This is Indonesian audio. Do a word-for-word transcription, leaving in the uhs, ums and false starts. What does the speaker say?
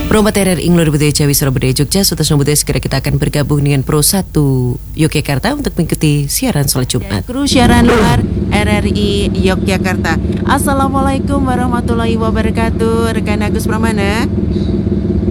Peromat R R I Nglur Budaya Jawi Surabaya Jogja Sutas Budaya segera kita akan bergabung dengan Pro satu Yogyakarta untuk mengikuti siaran sholat Jumat. Kru siaran luar R R I Yogyakarta. Assalamualaikum warahmatullahi wabarakatuh. Rekan Agus Pramana.